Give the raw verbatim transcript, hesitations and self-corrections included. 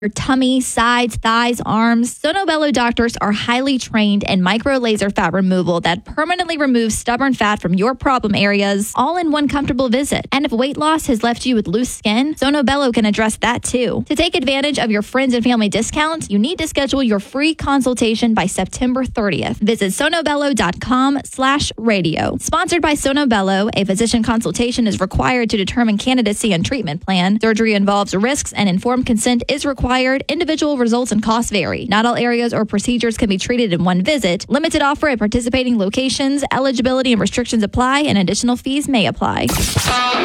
your tummy, sides, thighs, arms. Sonobello doctors are highly trained in micro laser fat removal that permanently removes stubborn fat from your problem areas, all in one comfortable visit. And if weight loss has left you with loose skin, Sonobello can address that too. To take advantage of your friends and family discounts, you need to schedule your free consultation by September thirtieth. Visit sonobello.com slash radio. Sponsored by Sonobello, a physician consultation is required to determine candidacy and treatment plan. Surgery involves risks and informed consent is required. Individual results and costs vary. Not all areas or procedures can be treated in one visit. Limited offer at participating locations. Eligibility and restrictions apply, and additional fees may apply.